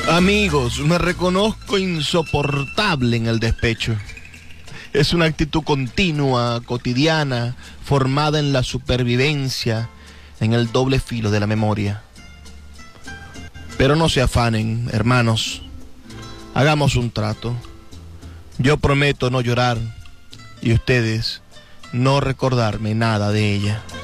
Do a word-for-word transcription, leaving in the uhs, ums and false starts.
Amigos, me reconozco insoportable en el despecho. Es una actitud continua, cotidiana, formada en la supervivencia, en el doble filo de la memoria. Pero no se afanen, hermanos. Hagamos un trato. Yo prometo no llorar y ustedes no recordarme nada de ella.